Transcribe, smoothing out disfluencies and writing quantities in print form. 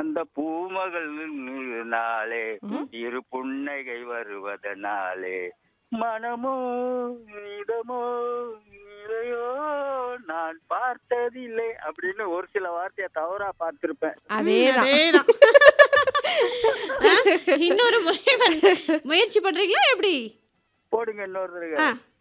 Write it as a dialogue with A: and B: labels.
A: அந்த பூமகள் நாளே
B: ம்.
A: இரு புன்னகை வருவதனாலே மனமோ இதமோ இதையோ நான் பார்த்ததில்லை அப்படின்னு ஒரு சில வார்த்தையை தவறா பார்த்திருப்பேன்.
B: அதேதான்.
C: அதேதான். இன்னொரு முறை முயற்சி பண்றீங்களா எப்படி?
A: போடுங்க இன்னொரு தடவை.
C: ஆ